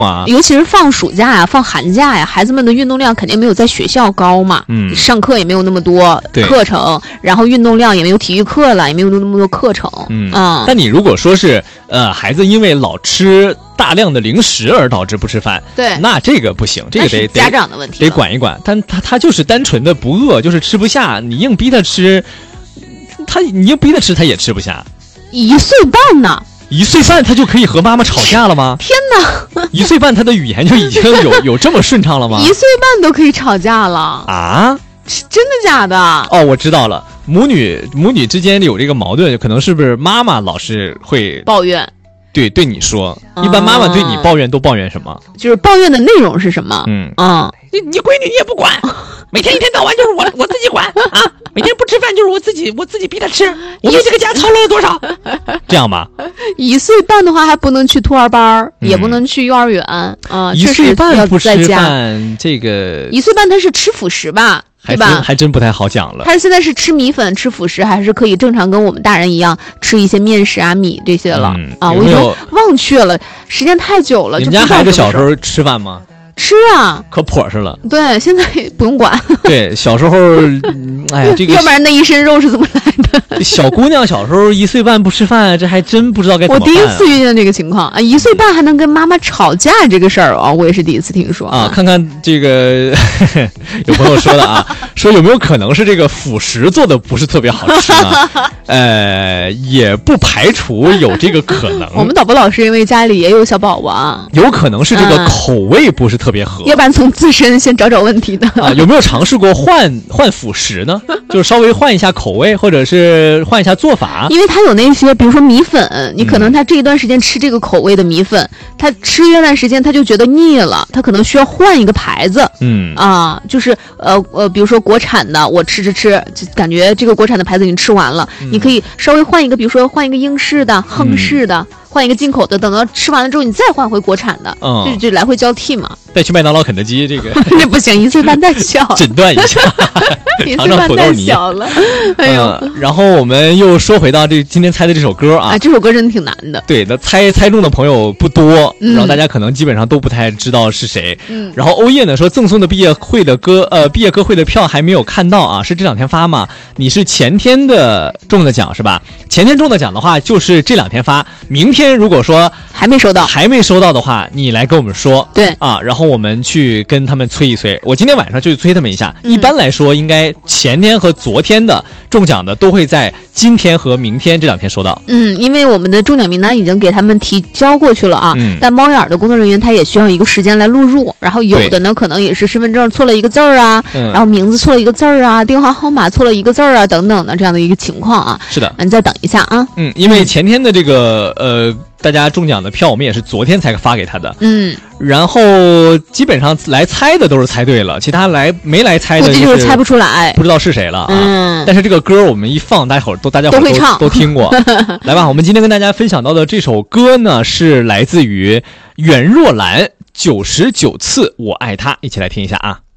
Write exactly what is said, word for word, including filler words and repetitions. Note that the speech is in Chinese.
啊， 尤其是放暑假呀、放寒假呀，孩子们的运动量肯定没有在学校高嘛。 嗯， 上课也没有那么多课程，然后运动量也没有体育课了，也没有那么多课程。 嗯啊， 但你如果说是呃孩子因为老吃大量的零食而导致不吃饭， 对， 那这个不行，这个得家长的问题， 得管一管。但他他就是单纯的不饿，就是吃不下，你硬逼他吃，他你硬逼他吃他也吃不下。 一岁半呢？ 一岁半他就可以和妈妈吵架了吗？ 天哪！ 一岁半他的语言就已经有有这么顺畅了吗？ 一岁半都可以吵架了啊？ 真的假的？ 哦，我知道了，母女母女之间有这个矛盾，可能是不是妈妈老是会抱怨？ 对，对你说，一般妈妈对你抱怨都抱怨什么？ 就是抱怨的内容是什么？ 嗯啊， 你你闺女你也不管，每天一天到晚就是我我自己管啊，每天不吃饭就是我自己我自己逼他吃，我为这个家操劳了多少？这样吧， 一岁半的话还不能去托儿班、嗯，也不能去幼儿园啊。 一岁半不吃饭，这个一岁半他是吃辅食吧？ 还真还真不太好讲了。 他现在是吃米粉、吃辅食，还是可以正常跟我们大人一样吃一些面食啊、米这些了、 嗯、 啊？ 有没有我已经忘却了，时间太久了。 你们家孩子小时候吃饭吗？ 吃啊， 可颇实了。 对，现在不用管。 对，小时候，哎呀，这个要不然那一身肉是怎么来的？ 小姑娘小时候一岁半不吃饭，这还真不知道该怎么办、啊。 我第一次遇见这个情况啊，一岁半还能跟妈妈吵架这个事儿啊，我也是第一次听说啊。看看这个有朋友说的啊，说有没有可能是这个辅食做的不是特别好吃呢？呃，也不排除有这个可能。 我们导播老师因为家里也有小宝宝啊， 有可能是这个口味不是特别合， 要不然从自身先找找问题的啊。有没有尝试过换换辅食呢？就是稍微换一下口味，或者是换一下做法。 因为他有那些，比如说米粉，你可能他这一段时间吃这个口味的米粉，嗯、他吃一段时间他就觉得腻了，他可能需要换一个牌子。 嗯啊，就是呃呃，比如说国产的，我吃吃吃，就感觉这个国产的牌子已经吃完了，嗯、你可以稍微换一个，比如说换一个英式的、亨氏的。嗯换一个进口的，等到吃完了之后，你再换回国产的， 嗯， 就就来回交替嘛。 再去麦当劳、肯德基，这个这不行，一岁半太小， 诊断一下， 一岁半太小了。哎呦、 嗯，然后我们又说回到这今天猜的这首歌啊， 啊，这首歌真的挺难的。 对，那猜猜中的朋友不多、 嗯， 然后大家可能基本上都不太知道是谁。 嗯， 然后欧叶呢说赠送的毕业会的歌，呃，毕业歌会的票还没有看到啊，是这两天发吗？你是前天的中的奖是吧？前天中的奖的话，就是这两天发，明天如果说。 还没收到， 还没收到的话，你来跟我们说， 对啊，然后我们去跟他们催一催。我今天晚上就去催他们一下。 嗯、 一般来说，应该前天和昨天的中奖的都会在今天和明天这两天收到。 嗯，因为我们的中奖名单已经给他们提交过去了啊。 嗯。 但猫眼的工作人员他也需要一个时间来录入，然后有的呢可能也是身份证错了一个字儿啊、 嗯， 然后名字错了一个字儿啊，电话号码错了一个字儿啊，等等的这样的一个情况啊。 是的， 你再等一下啊。 嗯，因为前天的这个呃。大家中奖的票我们也是昨天才发给他的， 嗯， 然后基本上来猜的都是猜对了，其他来没来猜的估计就是猜不出来， 不知道是谁了啊。 嗯， 但是这个歌我们一放，大家伙都大家伙都, 都会唱都听过。来吧，我们今天跟大家分享到的这首歌呢，是来自于袁若兰《九十九次我爱他》，一起来听一下啊。